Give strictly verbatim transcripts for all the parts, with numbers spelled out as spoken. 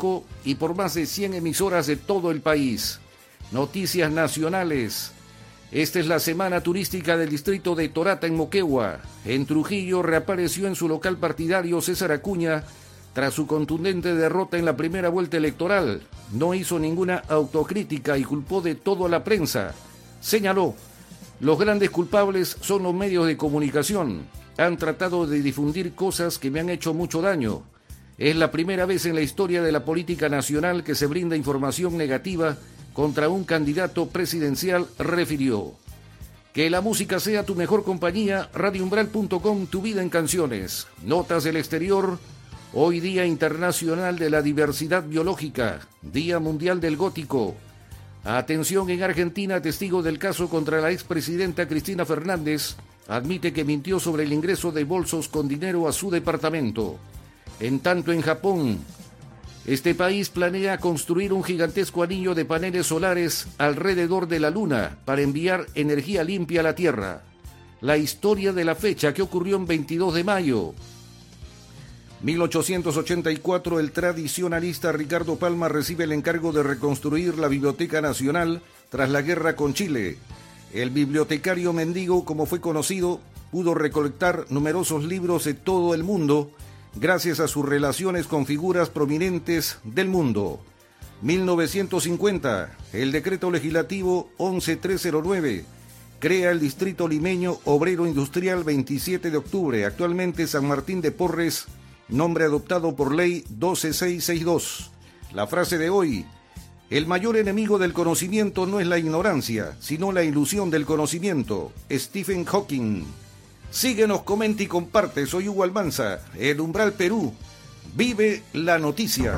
Pasco y por más de cien emisoras de todo el país. Noticias nacionales. Esta es la semana turística del distrito de Torata en Moquegua. En Trujillo reapareció en su local partidario César Acuña tras su contundente derrota en la primera vuelta electoral. No hizo ninguna autocrítica y culpó de todo a la prensa. Señaló: los grandes culpables son los medios de comunicación. Han tratado de difundir cosas que me han hecho mucho daño. Es la primera vez en la historia de la política nacional que se brinda información negativa contra un candidato presidencial, refirió. Que la música sea tu mejor compañía. radio umbral punto com, tu vida en canciones. Notas del exterior. Hoy Día Internacional de la Diversidad Biológica, Día Mundial del Gótico. Atención, en Argentina, testigo del caso contra la expresidenta Cristina Fernández admite que mintió sobre el ingreso de bolsos con dinero a su departamento. En tanto, en Japón, este país planea construir un gigantesco anillo de paneles solares alrededor de la Luna para enviar energía limpia a la Tierra. La historia de la fecha, que ocurrió en veintidós de mayo. mil ochocientos ochenta y cuatro, el tradicionalista Ricardo Palma recibe el encargo de reconstruir la Biblioteca Nacional tras la guerra con Chile. El bibliotecario mendigo, como fue conocido, pudo recolectar numerosos libros de todo el mundo gracias a sus relaciones con figuras prominentes del mundo. mil novecientos cincuenta, el decreto legislativo once mil trescientos nueve crea el distrito limeño obrero industrial veintisiete de octubre, actualmente San Martín de Porres, nombre adoptado por ley doce mil seiscientos sesenta y dos. La frase de hoy: el mayor enemigo del conocimiento no es la ignorancia, sino la ilusión del conocimiento. Stephen Hawking. Síguenos, comenta y comparte. Soy Hugo Almanza, El Umbral Perú. Vive la noticia.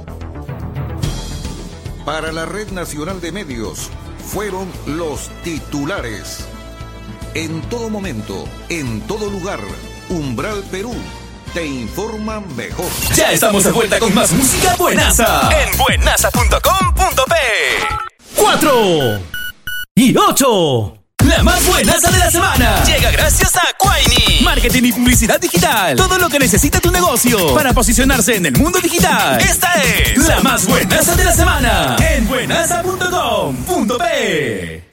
Para la Red Nacional de Medios, fueron los titulares. En todo momento, en todo lugar, Umbral Perú te informa mejor. Ya estamos de vuelta con más música buenaza en buenaza punto com punto pe. Cuatro y ocho. La más buenaza de la semana llega gracias a Quaini. Marketing y publicidad digital. Todo lo que necesita tu negocio para posicionarse en el mundo digital. Esta es la más buenaza de la semana en buenaza punto com punto pe.